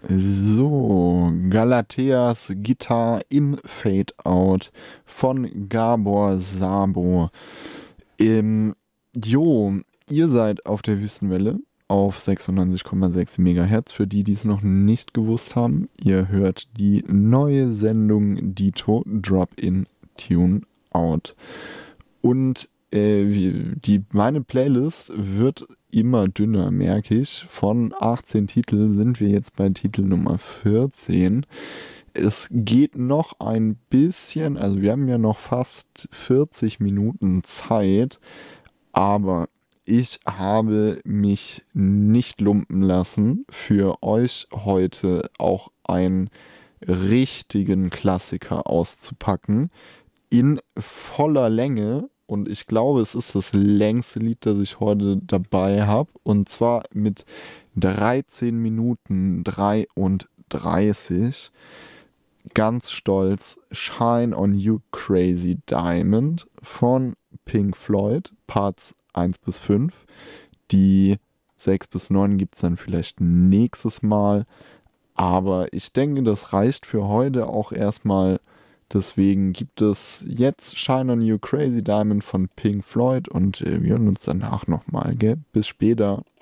So, Galateas Gitarre im Fade-Out von Gabor Szabo. Ähm, jo, ihr seid auf der Wüstenwelle auf 96,6 Megahertz. Für die, die es noch nicht gewusst haben, ihr hört die neue Sendung Dito Drop-In Tune Out. Und meine Playlist wird immer dünner, merke ich. Von 18 Titeln sind wir jetzt bei Titel Nummer 14. Es geht noch ein bisschen, also wir haben ja noch fast 40 Minuten Zeit, aber ich habe mich nicht lumpen lassen, für euch heute auch einen richtigen Klassiker auszupacken in voller Länge. Und ich glaube, es ist das längste Lied, das ich heute dabei habe. Und zwar mit 13 Minuten 33. Ganz stolz. Shine on You Crazy Diamond von Pink Floyd. Parts 1 bis 5. Die 6 bis 9 gibt es dann vielleicht nächstes Mal. Aber ich denke, das reicht für heute auch erstmal. Deswegen gibt es jetzt Shine on You Crazy Diamond von Pink Floyd und wir hören uns danach nochmal, gell? Bis später.